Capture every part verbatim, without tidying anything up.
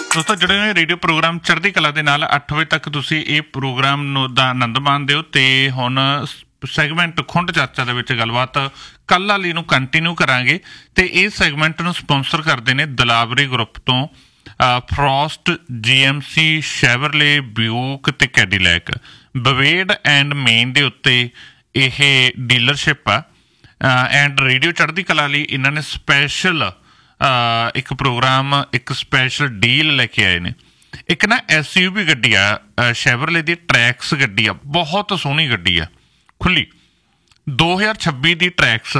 ਦੋਸਤੋ ਜੁੜੇ ਹੋਏ ਰੇਡੀਓ ਪ੍ਰੋਗਰਾਮ ਚੜ੍ਹਦੀ ਕਲਾ ਦੇ ਨਾਲ ਅੱਠ ਵਜੇ ਤੱਕ ਤੁਸੀਂ ਇਹ ਪ੍ਰੋਗਰਾਮ ਨੂੰ ਦਾ ਆਨੰਦ ਮਾਣਦੇ ਹੋ। ਤੇ ਹੁਣ ਸੈਗਮੈਂਟ ਖੁੰਡ ਚਰਚਾ ਦੇ ਵਿੱਚ ਗੱਲਬਾਤ ਕੱਲ੍ਹ ਵਾਲੀ ਨੂੰ ਕੰਟੀਨਿਊ ਕਰਾਂਗੇ। ਤੇ ਇਹ ਸੈਗਮੈਂਟ ਨੂੰ ਸਪੋਂਸਰ ਕਰਦੇ ਨੇ ਦਿਲਾਵਰੀ ਗਰੁੱਪ ਤੋਂ ਫਰੋਸਟ, ਜੀ ਐਮ ਸੀ, ਸ਼ੈਵਰਲੇ, ਬਿਊਕ ਤੇ ਕੈਡੀਲੈਕ। ਬਵੇਡ ਐਂਡ ਮੇਨ ਦੇ ਉੱਤੇ ਇਹ ਡੀਲਰਸ਼ਿਪ ਆ ਐਂਡ ਰੇਡੀਓ ਚੜ੍ਹਦੀ ਕਲਾ ਲਈ ਇਹਨਾਂ ਨੇ ਸਪੈਸ਼ਲ ਇੱਕ ਪ੍ਰੋਗਰਾਮ, ਇੱਕ ਸਪੈਸ਼ਲ ਡੀਲ ਲੈ ਕੇ ਆਏ ਨੇ। ਇੱਕ ਨਾ ਐਸ ਯੂ ਵੀ ਗੱਡੀ ਆ ਸ਼ੈਵਰਲੇ ਦੀ, ਟਰੈਕਸ ਗੱਡੀ ਆ, ਬਹੁਤ ਸੋਹਣੀ ਗੱਡੀ ਆ, ਖੁੱਲੀ, ਦੋ ਹਜ਼ਾਰ ਛੱਬੀ ਦੀ ਟਰੈਕਸ।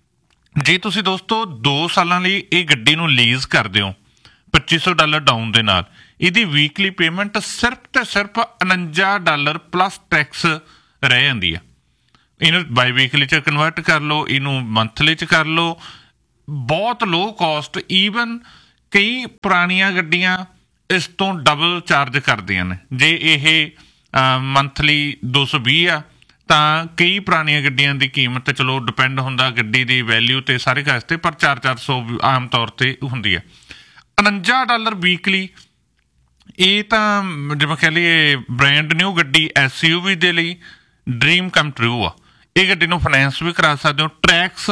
ਜੇ ਤੁਸੀਂ ਦੋਸਤੋ ਦੋ ਸਾਲਾਂ ਲਈ ਇਹ ਗੱਡੀ ਨੂੰ ਲੀਜ਼ ਕਰਦੇ ਹੋ ਪੱਚੀ ਸੌ ਡਾਲਰ ਡਾਊਨ ਦੇ ਨਾਲ, ਇਹਦੀ ਵੀਕਲੀ ਪੇਮੈਂਟ ਸਿਰਫ ਤੇ ਸਿਰਫ ਉਣੰਜਾ ਡਾਲਰ ਪਲੱਸ ਟੈਕਸ ਰਹਿ ਜਾਂਦੀ ਆ। ਇਹਨੂੰ ਬਾਈ ਵੀਕਲੀ 'ਚ ਕਨਵਰਟ ਕਰ ਲਓ, ਇਹਨੂੰ ਮੰਥਲੀ 'ਚ ਕਰ ਲਓ, ਬਹੁਤ ਲੋਅ ਕੋਸਟ। ਈਵਨ ਕਈ ਪੁਰਾਣੀਆਂ ਗੱਡੀਆਂ ਇਸ ਤੋਂ ਡਬਲ ਚਾਰਜ ਕਰਦੀਆਂ ਨੇ। ਜੇ ਇਹ ਮੰਥਲੀ ਦੋ ਸੌ ਵੀਹ ਆ ਤਾਂ ਕਈ ਪੁਰਾਣੀਆਂ ਗੱਡੀਆਂ ਦੀ ਕੀਮਤ ਚਲੋ ਡਿਪੈਂਡ ਹੁੰਦਾ ਗੱਡੀ ਦੀ ਵੈਲਿਊ ਤੇ ਸਾਰੇ ਕਾਸ ਤੇ, ਪਰ ਚਾਰ ਚਾਰ ਸੌ ਆਮ ਤੌਰ ਤੇ ਹੁੰਦੀ ਆ। ਉਣੰਜਾ ਡਾਲਰ ਵੀਕਲੀ, ਇਹ ਤਾਂ ਜਿਵੇਂ ਕਹਿ ਲਈਏ ਬ੍ਰੈਂਡ ਨਿਊ ਗੱਡੀ ਐਸ ਯੂ ਵੀ ਦੇ ਲਈ ਡਰੀਮ ਕਮ ਟਰੂ ਆ। ਇਹ ਗੱਡੀ ਨੂੰ ਫਾਈਨੈਂਸ ਵੀ ਕਰਾ ਸਕਦੇ ਹੋ। ਟਰੈਕਸ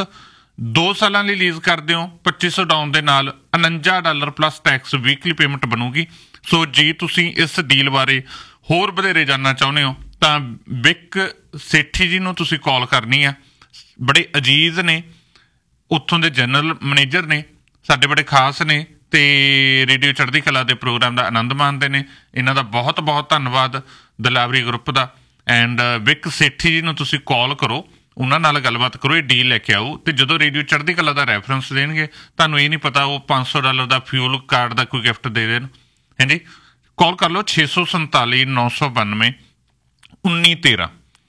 ਦੋ ਸਾਲਾਂ ਲਈ ਲੀਜ਼ ਕਰਦੇ ਹੋ ਪੱਚੀ ਸੌ ਡਾਊਨ ਦੇ ਨਾਲ, ਉਣੰਜਾ dollar plus tax weekly payment ਬਣੂਗੀ। ਸੋ ਜੇ ਤੁਸੀਂ ਇਸ ਡੀਲ ਬਾਰੇ ਹੋਰ ਵਧੇਰੇ ਜਾਣਨਾ ਚਾਹੁੰਦੇ ਹੋ ਤਾਂ ਵਿਕ ਸੇਠੀ ਜੀ ਨੂੰ ਤੁਸੀਂ ਕਾਲ ਕਰਨੀ ਆ। ਬੜੇ ਅਜੀਜ਼ ਨੇ, ਉੱਥੋਂ ਦੇ ਜਨਰਲ ਮੈਨੇਜਰ ਨੇ, ਸਾਡੇ ਬੜੇ ਖਾਸ ਨੇ ਤੇ ਰੇਡੀਓ ਚੜ੍ਹਦੀ ਕਲਾ ਦੇ ਪ੍ਰੋਗਰਾਮ ਦਾ ਆਨੰਦ ਮਾਣਦੇ ਨੇ। ਇਹਨਾਂ ਦਾ ਬਹੁਤ ਬਹੁਤ ਧੰਨਵਾਦ ਦਿਲਾਵਰੀ ਗਰੁੱਪ ਦਾ। ਐਂਡ ਵਿਕ ਸੇਠੀ ਜੀ ਨੂੰ ਤੁਸੀਂ ਕਾਲ ਕਰੋ, ਉਹਨਾਂ ਨਾਲ ਗੱਲਬਾਤ ਕਰੋ, ਇਹ ਡੀਲ ਲੈ ਕੇ ਆਓ। ਤੇ ਜਦੋਂ ਰੇਡੀਓ ਚੜ੍ਹਦੀ ਕਲਾ ਦਾ ਰੈਫਰੈਂਸ ਦੇਣਗੇ ਤੁਹਾਨੂੰ ਇਹ ਨਹੀਂ ਪਤਾ ਉਹ ਪੰਜ ਸੌ ਡਾਲਰ ਦਾ ਫਿਊਲ ਕਾਰਡ ਦਾ ਕੋਈ ਗਿਫਟ ਦੇ ਦੇਣ। ਹਾਂਜੀ, ਕਾਲ ਕਰ ਲਓ ਛੇ ਸੌ ਸੰਤਾਲੀ ਨੌ ਸੌ ਬਾਨਵੇਂ ਉੱਨੀ ਤੇਰਾਂ,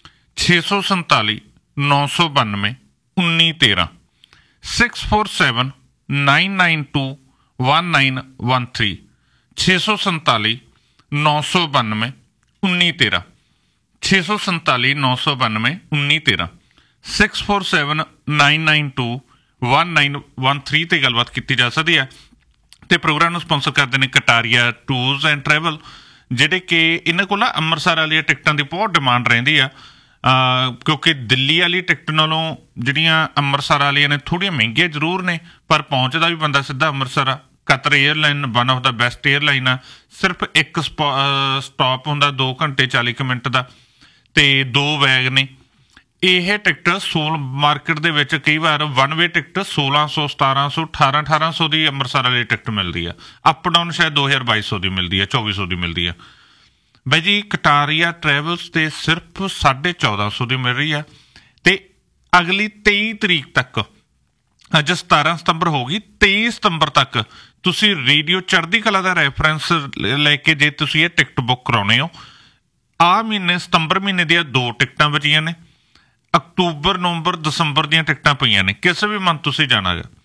ਛੇ ਸੌ ਸੰਤਾਲੀ ਨੌ ਸੌ ਬਾਨਵੇਂ ਉੱਨੀ ਤੇਰਾਂ, six four seven nine nine to one nine one three, ਛੇ ਸੌ ਸੰਤਾਲੀ ਨੌ ਸੌ ਬਾਨਵੇਂ ਉੱਨੀ ਤੇਰਾਂ, ਛੇ ਸੌ ਸੰਤਾਲੀ ਨੌ ਸੌ ਬਾਨਵੇਂ ਉੱਨੀ ਤੇਰਾਂ, six four seven nine nine to one nine one three 'ਤੇ ਗੱਲਬਾਤ ਕੀਤੀ ਜਾ ਸਕਦੀ ਹੈ। ਅਤੇ ਪ੍ਰੋਗਰਾਮ ਨੂੰ ਸਪੋਂਸਰ ਕਰਦੇ ਨੇ ਕਟਾਰੀਆ ਟੂਰਸ ਐਂਡ ਟਰੈਵਲ, ਜਿਹੜੇ ਕਿ ਇਹਨਾਂ ਕੋਲ ਅੰਮ੍ਰਿਤਸਰ ਵਾਲੀਆਂ ਟਿਕਟਾਂ ਦੀ ਬਹੁਤ ਡਿਮਾਂਡ ਰਹਿੰਦੀ ਆ, ਕਿਉਂਕਿ ਦਿੱਲੀ ਵਾਲੀ ਟਿਕਟ ਨਾਲੋਂ ਜਿਹੜੀਆਂ ਅੰਮ੍ਰਿਤਸਰ ਵਾਲੀਆਂ ਨੇ ਥੋੜ੍ਹੀਆਂ ਮਹਿੰਗੀਆਂ ਜ਼ਰੂਰ ਨੇ, ਪਰ ਪਹੁੰਚਦਾ ਵੀ ਬੰਦਾ ਸਿੱਧਾ ਅੰਮ੍ਰਿਤਸਰ ਆ। Qatar airline one of the best airline ਆ, ਸਿਰਫ ਇੱਕ ਸਪੋ ਸਟਾਪ ਹੁੰਦਾ ਦੋ ਘੰਟੇ ਚਾਲੀ ਕੁ ਮਿੰਟ ਦਾ, ਅਤੇ ਦੋ ਬੈਗ ਨੇ। ਇਹ ਟਿਕਟ ਸੋਲ ਮਾਰਕੀਟ ਦੇ ਵਿੱਚ ਕਈ ਵਾਰ ਵਨ ਵੇ ਟਿਕਟ ਸੋਲਾਂ ਸੌ ਸਤਾਰਾਂ ਸੌ ਅਠਾਰਾਂ ਅਠਾਰਾਂ ਸੌ ਦੀ ਅੰਮ੍ਰਿਤਸਰ ਵਾਲੀ ਟਿਕਟ ਮਿਲਦੀ ਆ। ਅਪ ਡਾਊਨ ਸ਼ਾਇਦ ਦੋ ਹਜ਼ਾਰ ਬਾਈ ਸੌ ਦੀ ਮਿਲਦੀ ਆ, ਚੌਵੀ ਸੌ ਦੀ ਮਿਲਦੀ ਆ। ਬਾਈ ਜੀ ਕਟਾਰੀਆ ਟਰੈਵਲਸ 'ਤੇ ਸਿਰਫ ਸਾਢੇ ਚੌਦਾਂ ਸੌ ਦੀ ਮਿਲ ਰਹੀ ਆ। ਅਤੇ ਅਗਲੀ ਤੇਈ ਤਰੀਕ ਤੱਕ, ਅੱਜ ਸਤਾਰਾਂ ਸਤੰਬਰ ਹੋ ਗਈ, ਤੇਈ ਸਤੰਬਰ ਤੱਕ ਤੁਸੀਂ ਰੇਡੀਓ ਚੜ੍ਹਦੀ ਕਲਾ ਦਾ ਰੈਫਰੈਂਸ ਲੈ ਕੇ ਜੇ ਤੁਸੀਂ ਇਹ ਟਿਕਟ ਬੁੱਕ ਕਰਾਉਣੇ ਹੋ, ਆਹ ਮਹੀਨੇ ਸਤੰਬਰ ਮਹੀਨੇ ਦੀਆਂ ਦੋ ਟਿਕਟਾਂ ਬਚੀਆਂ ਨੇ, ਅਕਤੂਬਰ ਨਵੰਬਰ ਦਸੰਬਰ ਦੀਆਂ ਟਿਕਟਾਂ ਪਈਆਂ ਨੇ, ਕਿਸੇ ਵੀ ਮੰਥ ਤੁਸੀਂ ਜਾਣਾ ਗਾ,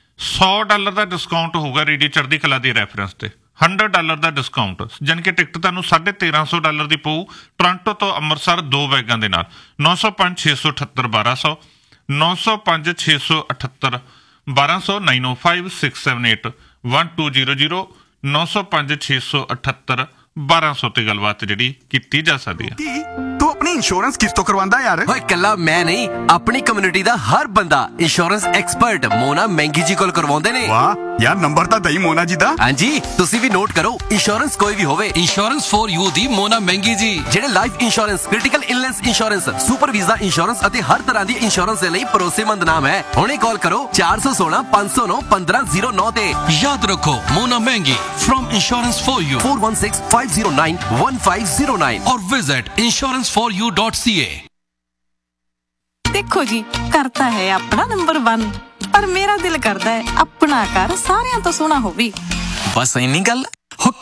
ਸੌ ਡਾਲਰ ਦਾ ਡਿਸਕਾਊਂਟ ਹੋਊਗਾ ਰੇਡੀਓ ਚੜ੍ਹਦੀ ਕਲਾ ਦੀ ਰੈਫਰੈਂਸ 'ਤੇ, ਹੰਡਰਡ ਡਾਲਰ ਦਾ ਡਿਸਕਾਊਂਟ, ਜਾਣੀ ਕਿ ਟਿਕਟ ਤੁਹਾਨੂੰ ਸਾਢੇ ਤੇਰਾਂ ਸੌ ਡਾਲਰ ਦੀ ਪਊ ਟੋਰਾਂਟੋ ਤੋਂ ਅੰਮ੍ਰਿਤਸਰ ਦੋ ਬੈਗਾਂ ਦੇ ਨਾਲ। ਨੌ ਸੌ ਪੰਜ ਛੇ ਸੌ ਅਠੱਤਰ ਬਾਰਾਂ ਸੌ, ਨੌ ਸੌ ਪੰਜ ਛੇ ਸੌ ਅਠੱਤਰ ਬਾਰਾਂ ਸੌ, ਨਾਈਨ ਓ five six seven eight one two zero zero, ਨੌ ਸੌ ਪੰਜ ਛੇ ਸੌ ਅਠੱਤਰ ਬਾਰਾਂ ਸੌ 'ਤੇ ਗੱਲਬਾਤ ਜਿਹੜੀ ਕੀਤੀ ਜਾ ਸਕਦੀ ਹੈ। ਤੂੰ ਆਪਣੀ ਇੰਸ਼ੋਰੈਂਸ ਕਿਸ ਤੋਂ ਕਰਵਾਉਂਦਾ ਯਾਰ? ਓਏ ਕੱਲਾ ਮੈਂ ਨਹੀਂ, ਆਪਣੀ ਕਮਿਊਨਿਟੀ ਦਾ ਹਰ ਬੰਦਾ ਇੰਸ਼ੋਰੈਂਸ ਐਕਸਪਰਟ ਮੋਨਾ ਮਹਿੰਗੀ ਜੀ ਕੋਲ ਕਰਵਾਉਂਦੇ ਨੇ। ਵਾਹ ਯਾਰ, ਨੰਬਰ ਤਾਂ ਦਈ ਮੋਨਾ ਜੀ ਦਾ। ਹਾਂਜੀ, ਤੁਸੀਂ ਵੀ ਨੋਟ ਕਰੋ, ਇੰਸ਼ੋਰੈਂਸ ਕੋਈ ਵੀ ਹੋਵੇ, ਇੰਸ਼ੋਰੈਂਸ ਫॉर ਯੂ ਦੀ ਮੋਨਾ ਮਹਿੰਗੀ ਜੀ, ਜਿਹੜੇ life insurance, critical illness insurance, super visa insurance ਅਤੇ ਹਰ ਤਰ੍ਹਾਂ ਦੀ ਇੰਸ਼ੋਰੈਂਸ ਦੇ ਲਈ ਭਰੋਸੇਮੰਦ ਨਾਮ ਹੈ। ਹੁਣੇ ਕਾਲ ਕਰੋ ਚਾਰ ਸੌ ਸੋਲਾਂ ਪੰਜ ਸੌ ਨੌ ਪੰਦਰਾਂ ਜ਼ੀਰੋ ਨੌ ਤੇ। ਯਾਦ ਰੱਖੋ ਮੋਨਾ ਮਹਿੰਗੀ firm insurance for you, four one six five zero nine one five zero nine और visit insurance for U dot C ए। देखो जी, करता है अपना नंबर वन, पर मेरा दिल करता है अपना घर सारियां तो सोना होवे। बस इन्नी गल